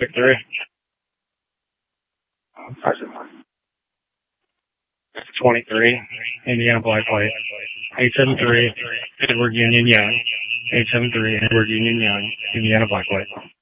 Victory. 23, Indiana Black White. 873, Edward Union Young. 873, Edward Union Young, Indiana Black White.